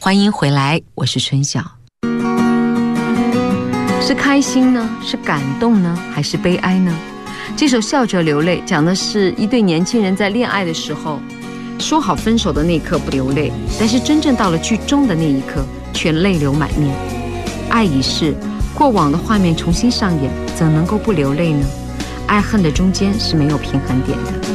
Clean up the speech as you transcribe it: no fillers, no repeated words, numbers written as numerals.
欢迎回来，我是春晓。是开心呢？是感动呢？还是悲哀呢？这首《笑着流泪》讲的是一对年轻人在恋爱的时候，说好分手的那一刻不流泪，但是真正到了剧终的那一刻，却泪流满面。爱已逝，过往的画面重新上演，怎能够不流泪呢？爱恨的中间是没有平衡点的。